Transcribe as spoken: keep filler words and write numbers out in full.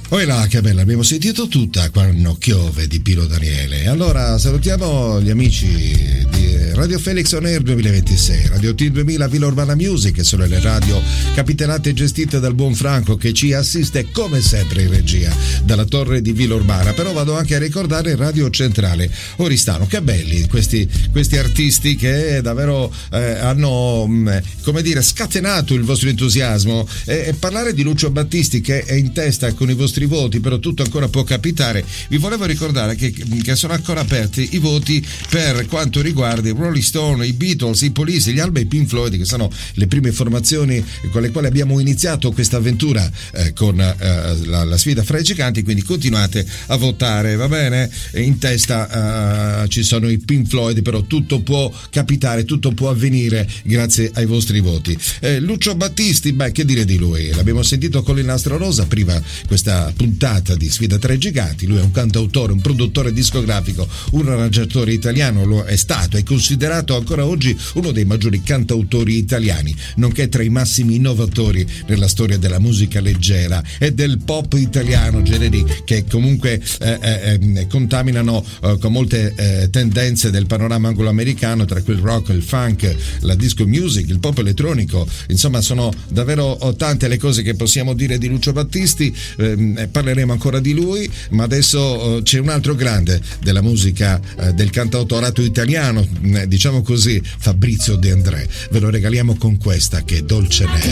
Oh là, che bella, abbiamo sentito tutta Quando piove di Pino Daniele. Allora salutiamo gli amici di Radio Felix On Air duemilaventisei, Radio T duemila, Villa Urbana Music, che sono le radio capitanate e gestite dal buon Franco, che ci assiste come sempre in regia dalla torre di Villa Urbana. Però vado anche a ricordare Radio Centrale Oristano. Che belli questi, questi artisti che davvero eh, hanno mh, come dire scatenato il vostro entusiasmo, e, e parlare di Lucio Battisti che è in testa con i vostri voti, però tutto ancora può capitare. Vi volevo ricordare che, che sono ancora aperti i voti per quanto riguarda i Rolling Stone, i Beatles, i Police, gli Alba e i Pink Floyd, che sono le prime formazioni con le quali abbiamo iniziato questa avventura eh, con eh, la, la sfida fra i giganti. Quindi continuate a votare, va bene? In testa eh, ci sono i Pink Floyd, però tutto può capitare, tutto può avvenire grazie ai vostri voti. eh, Lucio Battisti, beh, che dire di lui? L'abbiamo sentito con il Nastro Rosa prima questa puntata di Sfida tra i Giganti. Lui è un cantautore, un produttore discografico, un arrangiatore italiano, lo è stato, è considerato ancora oggi uno dei maggiori cantautori italiani, nonché tra i massimi innovatori nella storia della musica leggera e del pop italiano, generi che comunque eh, eh, contaminano eh, con molte eh, tendenze del panorama anglo-americano, tra cui il rock, il funk, la disco music, il pop elettronico. Insomma, sono davvero tante le cose che possiamo dire di Lucio Battisti. eh, Parleremo ancora di lui, ma adesso uh, c'è un altro grande della musica uh, del cantautorato italiano, diciamo così, Fabrizio De André. Ve lo regaliamo con questa che è Dolce Nera.